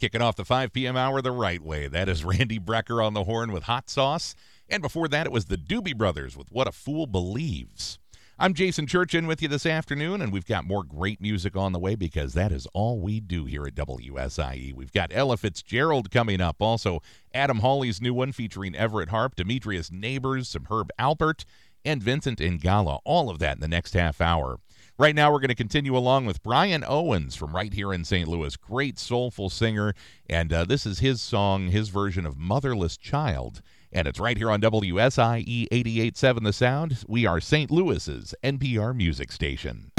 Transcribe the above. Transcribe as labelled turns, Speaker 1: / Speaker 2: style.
Speaker 1: Kicking off the 5 p.m. hour the right way. That is Randy Brecker on the horn with Hot Sauce. And before that, it was the Doobie Brothers with What a Fool Believes. I'm Jason Church in with you this afternoon, and we've got more great music on the way because that is all we do here at WSIE. We've got Ella Fitzgerald coming up. Also, Adam Hawley's new one featuring Everett Harp, Demetrius Neighbors, some Herb Alpert, and Vincent Ingala. All of that in the next half hour. Right now, we're going to continue along with Brian Owens from right here in St. Louis. Great soulful singer, and this is his song, his version of Motherless Child. And it's right here on WSIE 88.7 The Sound. We are St. Louis's NPR music station.